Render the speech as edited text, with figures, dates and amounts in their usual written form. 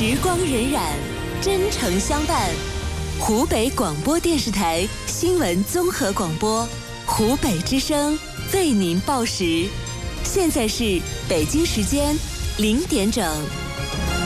时光荏苒，真诚相伴。湖北广播电视台新闻综合广播，湖北之声为您报时。现在是北京时间0点整。